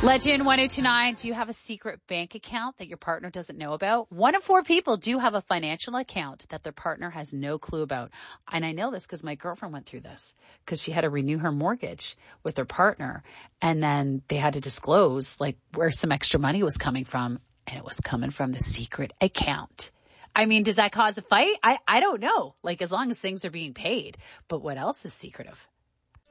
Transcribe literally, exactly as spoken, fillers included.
Legend ten twenty-nine, do you have a secret bank account that your partner doesn't know about? One in four people do have a financial account that their partner has no clue about. And I know this because my girlfriend went through this because she had to renew her mortgage with her partner. And then they had to disclose like where some extra money was coming from. And it was coming from the secret account. I mean, does that cause a fight? I, I don't know. Like as long as things are being paid. But what else is secretive?